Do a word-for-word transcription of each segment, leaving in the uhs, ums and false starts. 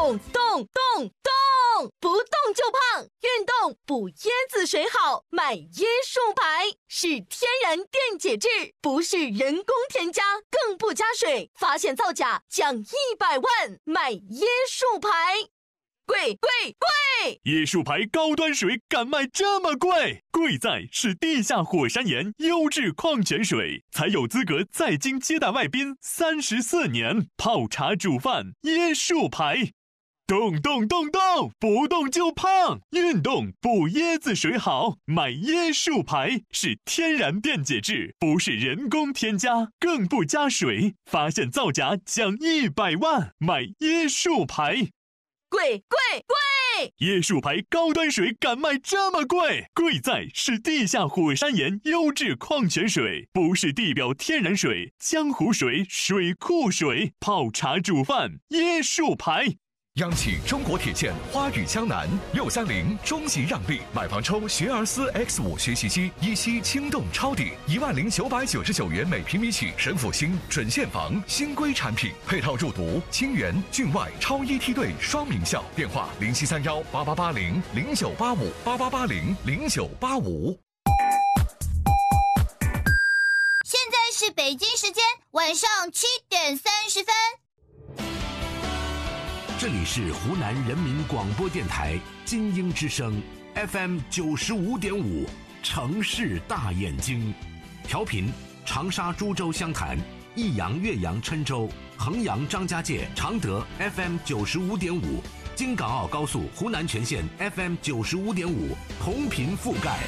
动动动动，不动就胖，运动补椰子水好，买椰树牌，是天然电解质，不是人工添加，更不加水，发现造假奖一百万，买椰树牌。贵贵贵！ 椰树牌高端水敢卖这么贵？贵在是地下火山岩优质矿泉水，才有资格在京接待外宾三十四年，泡茶煮饭椰树牌。动动动动，不动就胖，运动补椰子水好，买椰树牌，是天然电解质，不是人工添加，更不加水，发现造假奖一百万，买椰树牌。 贵贵贵！ 椰树牌高端水敢卖这么贵？贵在是地下火山岩优质矿泉水，不是地表天然水、江湖水、水库水，泡茶煮饭椰树牌。 央企中国铁建花语江南六三零中级让利，买房抽学而思 X 五 学习机，一期轻动抄底一万零九百九十九元每平米起，神府新准现房新规产品，配套入读清源、郡外超一梯队双名校。电话零七三幺八八八零零九八五八八八零零九八五。 现在是北京时间晚上七点三十分。 这里是湖南人民广播电台金鹰之声 F M 九十五点五，城市大眼睛，调频长沙、株洲、湘潭、益阳、岳阳、郴州、衡阳、张家界、常德 F M 九十五点五，京港澳高速湖南全线 F M 九十五点五，同频覆盖。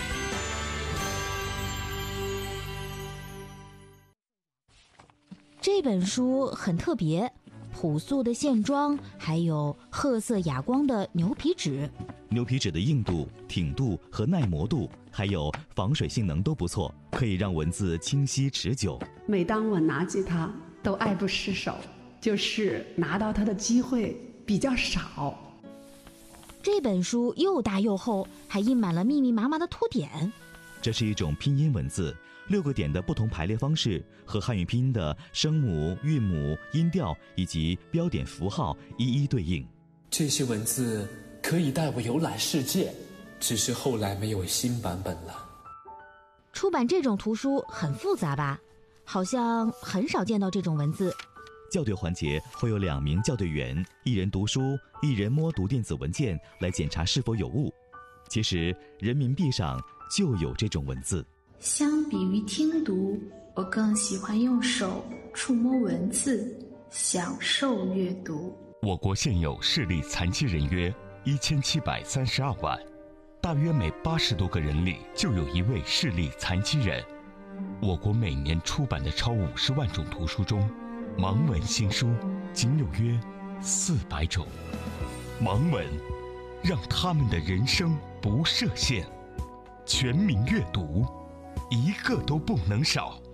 这本书很特别。朴素的线装，还有褐色哑光的牛皮纸。 牛皮纸的硬度、挺度和耐磨度，还有防水性能都不错，可以让文字清晰持久。 每当我拿起它，都爱不释手，就是拿到它的机会比较少。 这本书又大又厚，还印满了密密麻麻的图点。 这是一种拼音文字，六个点的不同排列方式和汉语拼音的声母、韵母、音调以及标点符号一一对应。 这些文字可以带我游览世界，只是后来没有新版本了。 出版这种图书很复杂吧？好像很少见到这种文字。 校对环节会有两名校对员，一人读书，一人摸读电子文件来检查是否有误。其实人民币上就有这种文字。 相比于听读，我更喜欢用手触摸文字，享受阅读。 我国现有视力残疾人约一千七百三十二万，大约每八十多个人里就有一位视力残疾人。我国每年出版的超五十万种图书中，盲文新书仅有约四百种。盲文让他们的人生不设限，全民阅读，一个都不能少。